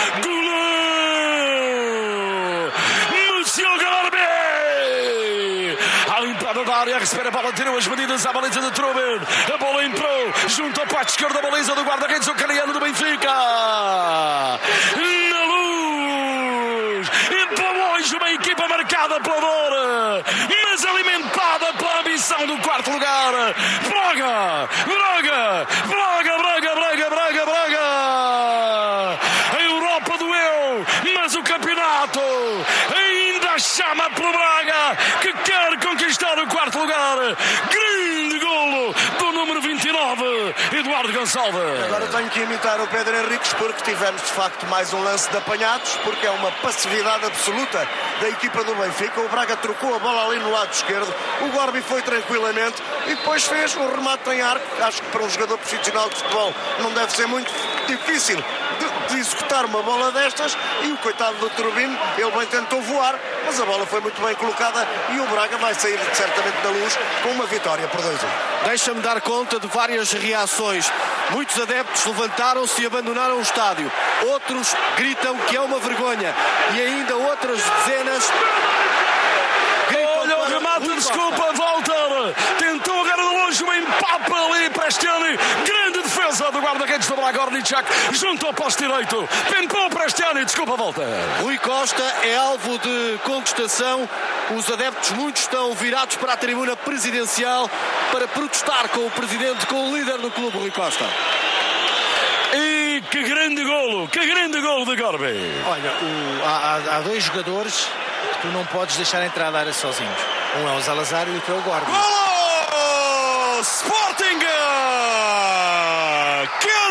Da área, recebe a bola, tirou as medidas à baliza de Trubin. A bola entrou junto ao parte esquerdo da baliza do guarda-redes ucraniano do Benfica. Na luz. E para hoje uma equipa marcada pela dor, mas alimentada pela ambição do quarto lugar. Braga! A Europa doeu, mas o campeonato ainda chama pelo Braga, que quer conquistar o quarto lugar. Grande golo do número 29, Eduardo Gonçalves. Agora tenho que imitar o Pedro Henriques, porque tivemos de facto mais um lance de apanhados, porque é uma passividade absoluta da equipa do Benfica. O Braga trocou a bola ali no lado esquerdo, o Gorbi foi tranquilamente e depois fez um remate em arco. Acho que para um jogador profissional de futebol não deve ser muito difícil de executar uma bola destas, e o coitado do Turbino, ele bem tentou voar, mas a bola foi muito bem colocada e o Braga vai sair certamente da luz com uma vitória por 2-1. Deixa-me dar conta de várias reações. Muitos adeptos levantaram-se e abandonaram o estádio. Outros gritam que é uma vergonha. E ainda outras dezenas gritam. Olha o remate, desculpa, Walter. Tentou agora de longe um empate ali para Prestiani. Grande defesa do guarda-redes do Braga, Orlichak, junto ao poste direito. Tentou Prestiani, desculpa, Walter. Rui Costa é alvo de contestação. Os adeptos, muitos, estão virados para a tribuna presidencial para protestar com o presidente, com o líder do clube, Rui Costa. E que grande golo de Gorbi. Olha, há dois jogadores que tu não podes deixar entrar na área sozinhos. Um é o Salazar e o outro é o Gorbi. Sporting!